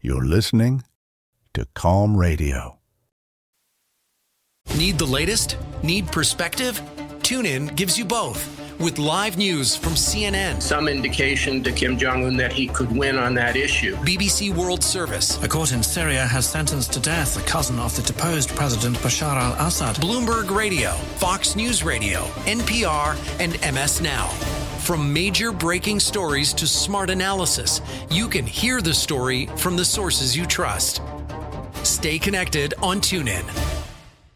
You're listening to Calm Radio. Need the latest? Need perspective? TuneIn gives you both. With live news from CNN. Some indication to Kim Jong-un that he could win on that issue. BBC World Service. A court in Syria has sentenced to death a cousin of the deposed President Bashar al-Assad. Bloomberg Radio, Fox News Radio, NPR, and MS Now. From major breaking stories to smart analysis, you can hear the story from the sources you trust. Stay connected on TuneIn.